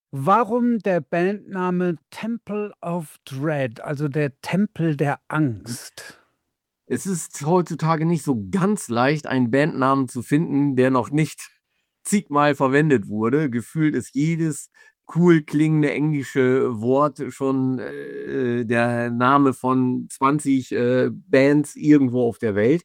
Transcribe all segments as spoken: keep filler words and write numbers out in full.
Warum der Bandname Temple of Dread, also der Tempel der Angst? Es ist heutzutage nicht so ganz leicht, einen Bandnamen zu finden, der noch nicht zigmal verwendet wurde. Gefühlt ist jedes cool klingende englische Wort schon äh, der Name von zwanzig äh, Bands irgendwo auf der Welt.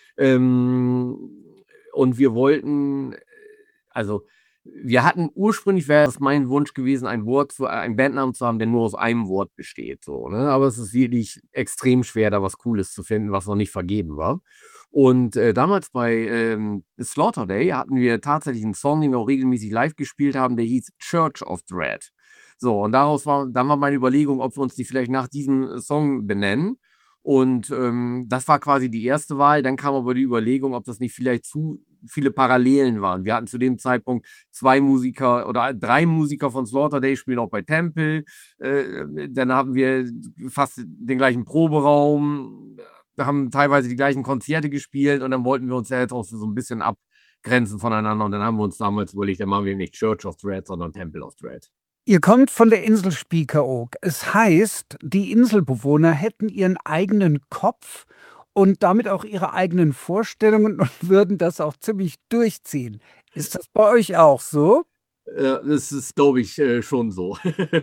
Ähm, und wir wollten, also wir hatten ursprünglich, wäre es mein Wunsch gewesen, ein Wort zu, einen Bandnamen zu haben, der nur aus einem Wort besteht. So, ne? Aber es ist wirklich extrem schwer, da was Cooles zu finden, was noch nicht vergeben war. Und äh, damals bei ähm, Slaughter Day hatten wir tatsächlich einen Song, den wir auch regelmäßig live gespielt haben, der hieß Church of Dread. So, und daraus war, dann war meine Überlegung, ob wir uns die vielleicht nach diesem Song benennen. Und ähm, das war quasi die erste Wahl. Dann kam aber die Überlegung, ob das nicht vielleicht zu viele Parallelen waren. Wir hatten zu dem Zeitpunkt zwei Musiker oder drei Musiker von Slaughter Day spielen auch bei Temple. Äh, dann haben wir fast den gleichen Proberaum, haben teilweise die gleichen Konzerte gespielt und dann wollten wir uns ja jetzt auch so ein bisschen abgrenzen voneinander und dann haben wir uns damals überlegt, dann machen wir nicht Church of Dread, sondern Temple of Dread. Ihr kommt von der Insel Spiekeroog. Es heißt, die Inselbewohner hätten ihren eigenen Kopf und damit auch ihre eigenen Vorstellungen und würden das auch ziemlich durchziehen. Ist das bei euch auch so? Äh, das ist, glaube ich, äh, schon so.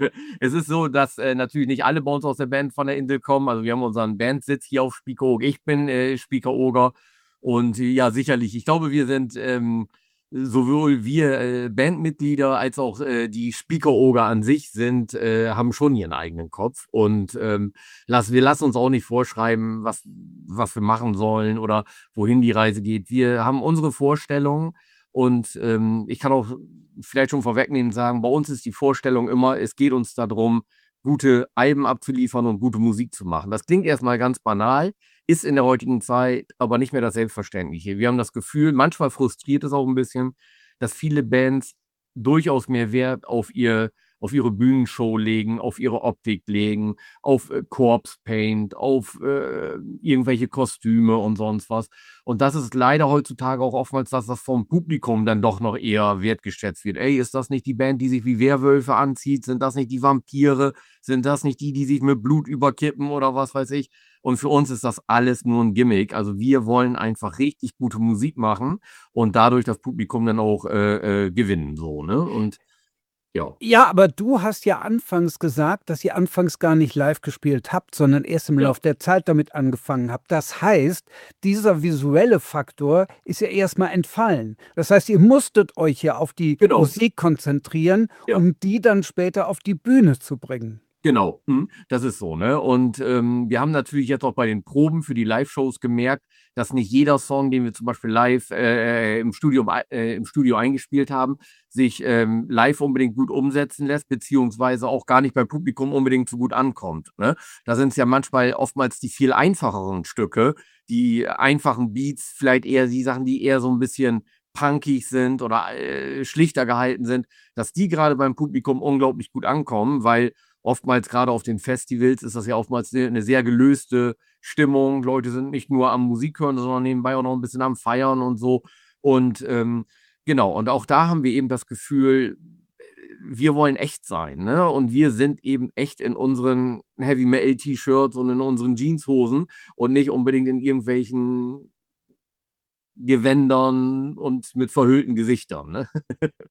Es ist so, dass äh, natürlich nicht alle bei uns aus der Band von der Insel kommen. Also wir haben unseren Bandsitz hier auf Spiekeroog. Ich bin äh, Spiekeroger und äh, ja, sicherlich. Ich glaube, wir sind ähm, sowohl wir äh, Bandmitglieder als auch äh, die Spiekeroger an sich sind, äh, haben schon ihren eigenen Kopf und ähm, lass, wir lassen uns auch nicht vorschreiben, was, was wir machen sollen oder wohin die Reise geht. Wir haben unsere Vorstellungen und ähm, ich kann auch vielleicht schon vorwegnehmen sagen, bei uns ist die Vorstellung immer, es geht uns darum, gute Alben abzuliefern und gute Musik zu machen. Das klingt erstmal ganz banal, ist in der heutigen Zeit aber nicht mehr das Selbstverständliche. Wir haben das Gefühl, manchmal frustriert es auch ein bisschen, dass viele Bands durchaus mehr Wert auf ihr auf ihre Bühnenshow legen, auf ihre Optik legen, auf äh, Corpse Paint, auf äh, irgendwelche Kostüme und sonst was. Und das ist leider heutzutage auch oftmals, dass das vom Publikum dann doch noch eher wertgeschätzt wird. Ey, ist das nicht die Band, die sich wie Werwölfe anzieht? Sind das nicht die Vampire? Sind das nicht die, die sich mit Blut überkippen oder was weiß ich? Und für uns ist das alles nur ein Gimmick. Also wir wollen einfach richtig gute Musik machen und dadurch das Publikum dann auch äh, äh, gewinnen. So, ne? Und ja. Ja, aber du hast ja anfangs gesagt, dass ihr anfangs gar nicht live gespielt habt, sondern erst im Ja. Lauf der Zeit damit angefangen habt. Das heißt, dieser visuelle Faktor ist ja erstmal entfallen. Das heißt, ihr musstet euch ja auf die Genau. Musik konzentrieren, Ja. um die dann später auf die Bühne zu bringen. Genau, mhm, das ist so, ne? Und ähm, wir haben natürlich jetzt auch bei den Proben für die Live-Shows gemerkt, dass nicht jeder Song, den wir zum Beispiel live äh, im Studio, äh, im Studio eingespielt haben, sich ähm, live unbedingt gut umsetzen lässt, beziehungsweise auch gar nicht beim Publikum unbedingt so gut ankommt. Ne? Da sind es ja manchmal oftmals die viel einfacheren Stücke, die einfachen Beats, vielleicht eher die Sachen, die eher so ein bisschen punkig sind oder äh, schlichter gehalten sind, dass die gerade beim Publikum unglaublich gut ankommen, weil oftmals gerade auf den Festivals ist das ja oftmals eine sehr gelöste Stimmung. Leute sind nicht nur am Musik hören, sondern nebenbei auch noch ein bisschen am Feiern und so. Und ähm, genau, und auch da haben wir eben das Gefühl, wir wollen echt sein, ne? Und wir sind eben echt in unseren Heavy Metal T-Shirts und in unseren Jeanshosen und nicht unbedingt in irgendwelchen Gewändern und mit verhüllten Gesichtern, ne?